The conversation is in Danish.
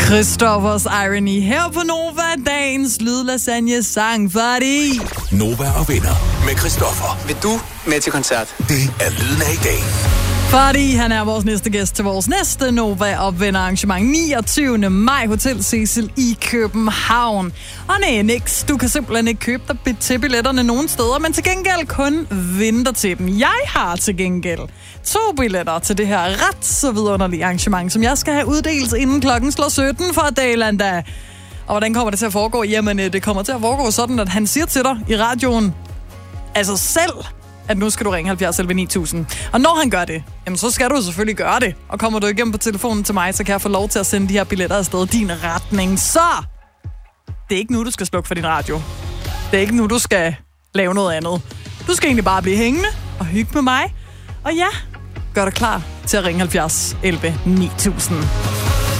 Christoffers Irony her på Nova, dagens lydlasagne sang fordi... Nova og venner med Christoffer. Vil du med til koncert? Det er lyden af i dag. Fordi han er vores næste gæst til vores næste Nova og venner arrangement 29. maj, Hotel Cecil i København. Og nej, Nix, du kan simpelthen ikke købe dig til billetterne nogen steder, men til gengæld kun venter til dem. Jeg har til gengæld 2 billetter til det her ret så vidunderlige arrangement, som jeg skal have uddelt inden klokken slår 17 for Dalanda. Og hvordan kommer det til at foregå? Jamen, det kommer til at foregå sådan, at han siger til dig i radioen, altså selv, at nu skal du ringe 70 11 9000. Og når han gør det, jamen så skal du selvfølgelig gøre det. Og kommer du igennem på telefonen til mig, så kan jeg få lov til at sende de her billetter afsted i din retning. Så det er ikke nu, du skal slukke for din radio. Det er ikke nu, du skal lave noget andet. Du skal egentlig bare blive hængende og hygge med mig. Og ja, gør dig klar til at ringe 70 11 9000.